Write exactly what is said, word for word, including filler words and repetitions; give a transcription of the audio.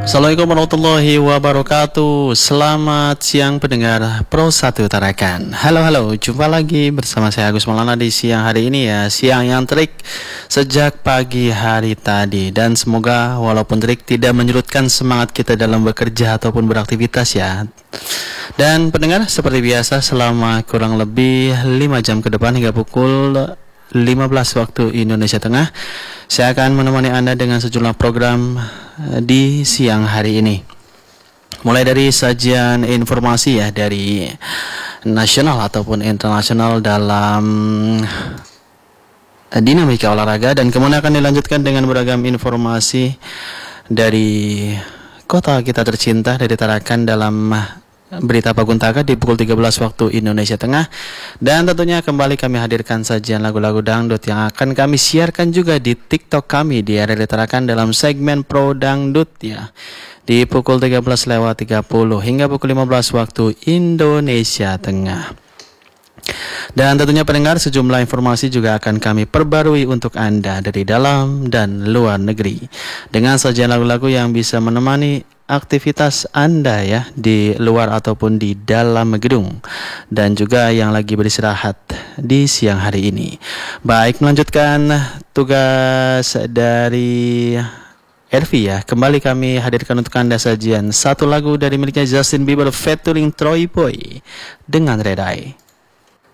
Assalamualaikum warahmatullahi wabarakatuh. Selamat siang pendengar Pro satu Tarakan. Halo halo, jumpa lagi bersama saya Agus Maulana di siang hari ini ya. Siang yang terik sejak pagi hari tadi. Dan semoga walaupun terik tidak menyurutkan semangat kita dalam bekerja ataupun beraktivitas ya. Dan pendengar, seperti biasa selama kurang lebih lima jam ke depan hingga pukul lima belas waktu Indonesia Tengah, saya akan menemani Anda dengan sejumlah program di siang hari ini. Mulai dari sajian informasi ya dari nasional ataupun internasional dalam dinamika olahraga, dan kemudian akan dilanjutkan dengan beragam informasi dari kota kita tercinta, dari Tarakan dalam Berita Paguntaka di pukul tiga belas waktu Indonesia Tengah. Dan tentunya kembali kami hadirkan sajian lagu-lagu dangdut yang akan kami siarkan juga di TikTok kami di area Tarakan dalam segmen Pro Dangdut ya, di pukul tiga belas lewat tiga puluh hingga pukul lima belas waktu Indonesia Tengah. Dan tentunya pendengar, sejumlah informasi juga akan kami perbarui untuk Anda dari dalam dan luar negeri dengan sajian lagu-lagu yang bisa menemani aktivitas Anda ya di luar ataupun di dalam gedung, dan juga yang lagi beristirahat di siang hari ini. Baik, melanjutkan tugas dari Ervi ya, kembali kami hadirkan untuk Anda sajian satu lagu dari miliknya Justin Bieber featuring Troy Boy dengan Red Eye.